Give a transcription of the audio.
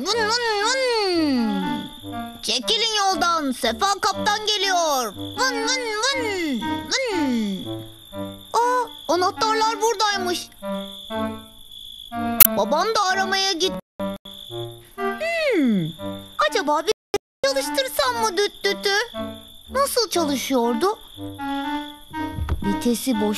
vın vın vın. Çekilin yoldan, Sefa kaptan geliyor. Vın vın vın vın. Aa, anahtarlar buradaymış. Babam da aramaya gitti. Acaba bir çalıştırsam mı düt dütü? Nasıl çalışıyordu? Vitesi boş.